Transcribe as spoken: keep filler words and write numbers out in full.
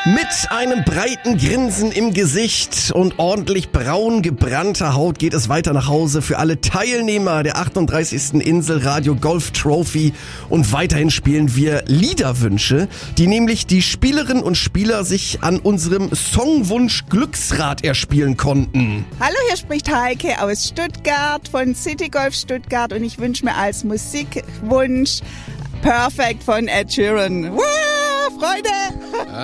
Mit einem breiten Grinsen im Gesicht und ordentlich braun gebrannter Haut geht es weiter nach Hause für alle Teilnehmer der achtunddreißigsten Insel Radio Golf Trophy. Und weiterhin spielen wir Liederwünsche, die nämlich die Spielerinnen und Spieler sich an unserem Songwunsch Glücksrad erspielen konnten. Hallo, hier spricht Heike aus Stuttgart von City Golf Stuttgart und ich wünsche mir als Musikwunsch Perfect von Ed Sheeran. Wow, Freude!